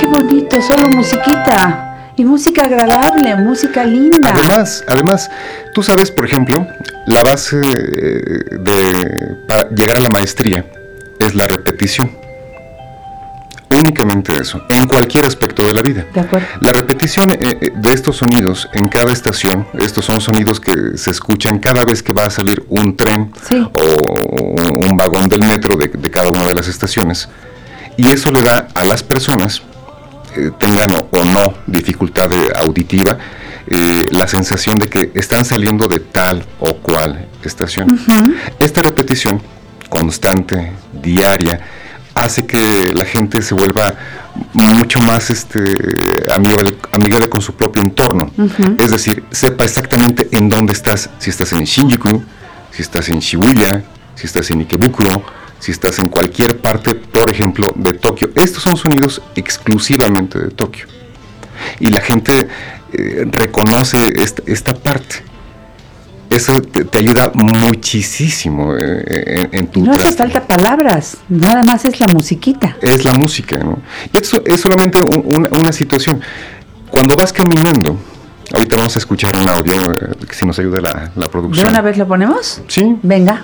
bonito, solo musiquita. Y música agradable, música linda. Además, tú sabes, por ejemplo, la base para llegar a la maestría es la repetición. Únicamente eso, en cualquier aspecto de la vida. De acuerdo. La repetición de estos sonidos en cada estación, estos son sonidos que se escuchan cada vez que va a salir un tren o un vagón del metro de cada una de las estaciones. Y eso le da a las personas, tengan o no dificultad auditiva, la sensación de que están saliendo de tal o cual estación. Uh-huh. Esta repetición constante, diaria, hace que la gente se vuelva mucho más amigable con su propio entorno. Uh-huh. Es decir, sepa exactamente en dónde estás, si estás en Shinjuku, si estás en Shibuya, si estás en Ikebukuro, si estás en cualquier parte, por ejemplo, de Tokio. Estos son sonidos exclusivamente de Tokio. Y la gente reconoce esta parte. Eso te ayuda muchísimo en tu No hace falta palabras, nada más es la musiquita. Es la música, ¿no? Y eso es solamente una situación. Cuando vas caminando, ahorita vamos a escuchar un audio, que si nos ayuda la producción. ¿De una vez lo ponemos? Sí. Venga.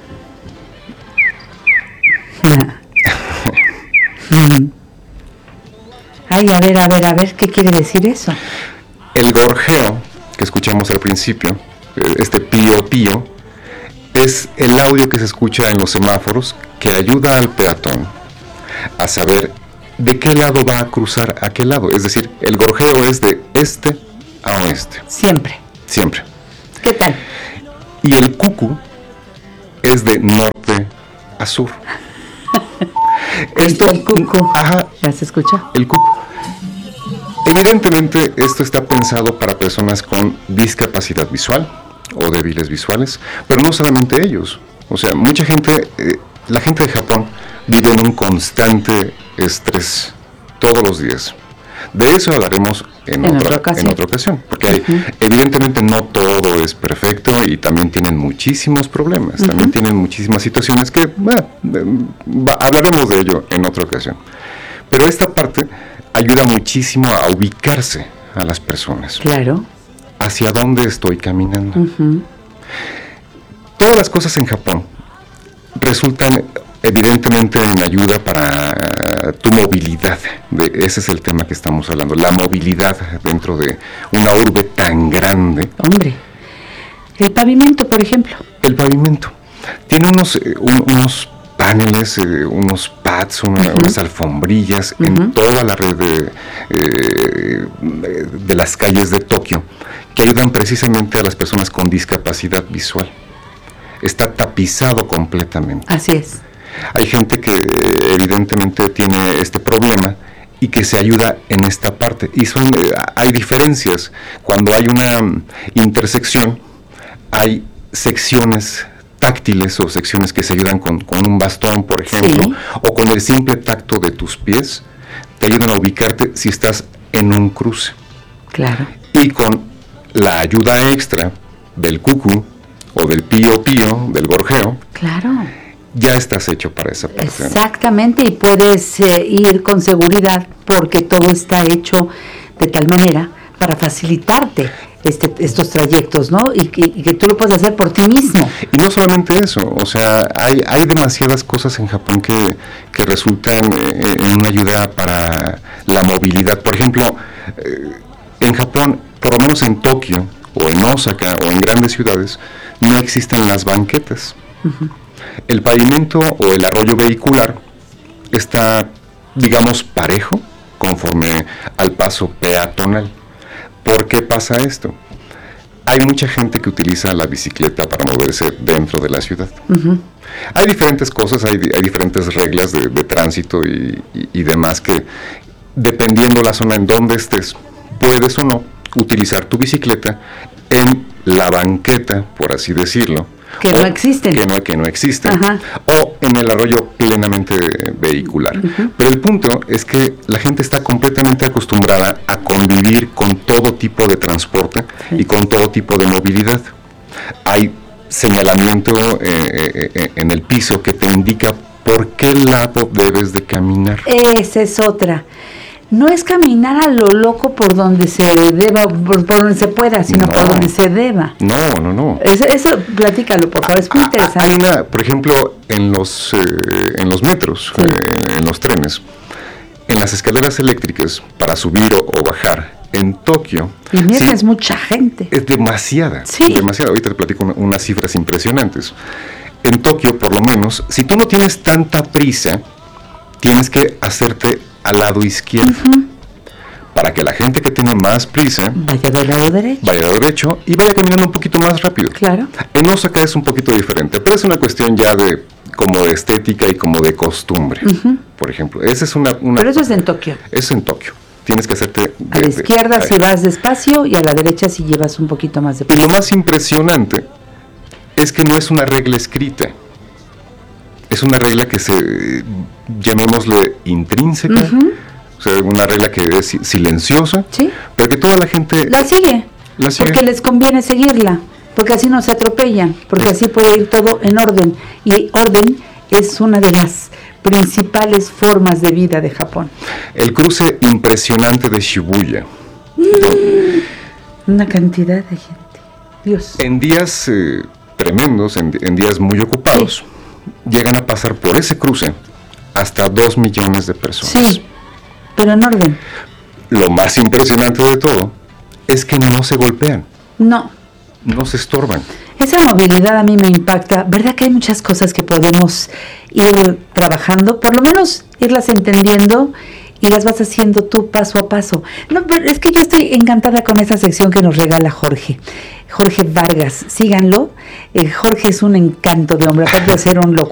Ay, a ver, ¿qué quiere decir eso? El gorjeo que escuchamos al principio, este pío pío, es el audio que se escucha en los semáforos que ayuda al peatón a saber de qué lado va a cruzar a qué lado. Es decir, el gorjeo es de este a oeste. Siempre. ¿Qué tal? Y el cucu es de norte a sur. El cucu. Ajá. ¿Ya se escucha? El cucu. Evidentemente esto está pensado para personas con discapacidad visual o débiles visuales, pero no solamente ellos. O sea, mucha gente, la gente de Japón vive en un constante estrés todos los días. De eso hablaremos en otra ocasión, porque evidentemente no todo es perfecto y también tienen muchísimos problemas, también tienen muchísimas situaciones que hablaremos de ello en otra ocasión. Pero esta parte ayuda muchísimo a ubicarse a las personas. Claro. ¿Hacia dónde estoy caminando? Todas las cosas en Japón resultan evidentemente en ayuda para tu movilidad. Ese es el tema que estamos hablando, la movilidad dentro de una urbe tan grande. Hombre, el pavimento, por ejemplo. El pavimento tiene unos paneles, unos pads, unas alfombrillas en toda la red de las calles de Tokio, que ayudan precisamente a las personas con discapacidad visual. Está tapizado completamente. Así es. Hay gente que evidentemente tiene este problema y que se ayuda en esta parte. Y hay diferencias. Cuando hay una intersección, hay secciones táctiles o secciones que se ayudan con un bastón, por ejemplo, o con el simple tacto de tus pies, te ayudan a ubicarte si estás en un cruce. Claro. Y con la ayuda extra del cucu o del pío pío, del gorjeo, claro, ya estás hecho para esa parte. Exactamente, ¿no? Y puedes ir con seguridad porque todo está hecho de tal manera para facilitarte estos trayectos, ¿no? Y que tú lo puedes hacer por ti mismo. Y no solamente eso, o sea, hay demasiadas cosas en Japón que resultan en una ayuda para la movilidad. Por ejemplo, en Japón, por lo menos en Tokio, o en Osaka, o en grandes ciudades, no existen las banquetas. El pavimento o el arroyo vehicular está, digamos, parejo conforme al paso peatonal. ¿Por qué pasa esto? Hay mucha gente que utiliza la bicicleta para moverse dentro de la ciudad. Hay diferentes cosas, hay diferentes reglas de tránsito y demás que, dependiendo la zona en donde estés, puedes o no utilizar tu bicicleta en la banqueta, por así decirlo. Que no existen. Que no existen. O en el arroyo plenamente vehicular. Pero el punto es que la gente está completamente acostumbrada a convivir con todo tipo de transporte y con todo tipo de movilidad. Hay señalamiento en el piso que te indica por qué lado debes de caminar. Esa es otra. no es caminar a lo loco por donde se deba, por donde se pueda, sino por donde se deba. No. Eso platícalo, por favor, es muy interesante. Hay por ejemplo, en los metros, sí, en los trenes, en las escaleras eléctricas, para subir o bajar, en Tokio... Y mira, sí, es mucha gente. Es demasiada. Ahorita te platico unas cifras impresionantes. En Tokio, por lo menos, si tú no tienes tanta prisa, tienes que hacerte al lado izquierdo, para que la gente que tiene más prisa vaya del lado derecho y vaya caminando un poquito más rápido. Claro. En Osaka es un poquito diferente, pero es una cuestión ya de como de estética y como de costumbre. Por ejemplo, esa es una pero eso es en Tokio. Es en Tokio. Tienes que hacerte a la izquierda si vas despacio y a la derecha si llevas un poquito más de prisa. Y lo más impresionante es que no es una regla escrita. Es una regla que llamémosle intrínseca, o sea, una regla que es silenciosa, ¿sí? Pero que toda la gente la sigue. Porque les conviene seguirla, porque así no se atropellan, porque así puede ir todo en orden. Y orden es una de las principales formas de vida de Japón. El cruce impresionante de Shibuya. Una cantidad de gente. Dios. En días tremendos, en días muy ocupados, llegan a pasar por ese cruce hasta 2 millones de personas. Sí, pero en orden. Lo más impresionante de todo es que no se golpean. No se estorban. Esa movilidad a mí me impacta. ¿Verdad que hay muchas cosas que podemos ir trabajando? Por lo menos irlas entendiendo y las vas haciendo tú paso a paso. No, pero es que yo estoy encantada con esa sección que nos regala Jorge Vargas. Síganlo. Jorge es un encanto de hombre, aparte de ser un locutor